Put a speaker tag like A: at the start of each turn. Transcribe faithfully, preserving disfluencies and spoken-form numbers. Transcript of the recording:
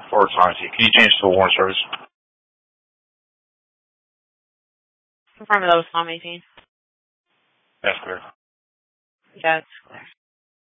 A: Or Taunty. Can you change to warrant service?
B: Confirm that was Tom eighteen.
A: That's clear.
B: Yeah, it's clear.